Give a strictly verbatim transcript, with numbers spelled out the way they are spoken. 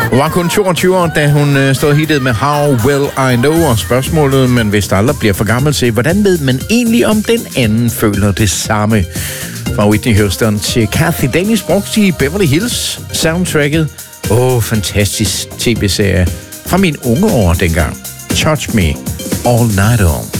Hun var kun toogtyve år, da hun øh, stod hittet med How Will I Know, og spørgsmålet, man hvis der aldrig bliver for gammel til, hvordan ved man egentlig, om den anden føler det samme? Fra Whitney Houston til Kathy Dennis, brugt i Beverly Hills soundtracket. Åh, oh, fantastisk tv-serie fra mine unge år dengang. Touch Me All Night On.